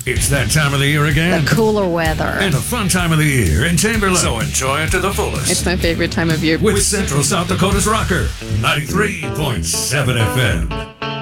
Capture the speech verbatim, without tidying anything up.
It's that time of the year again. The cooler weather. And a fun time of the year in Chamberlain. So enjoy it to the fullest. It's my favorite time of year. With Central South Dakota's Rocker, ninety-three point seven F M.